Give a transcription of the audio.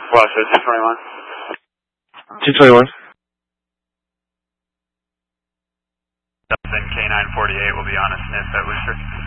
Well, so 221. 221. Then K948 will be on a sniff at Worcester.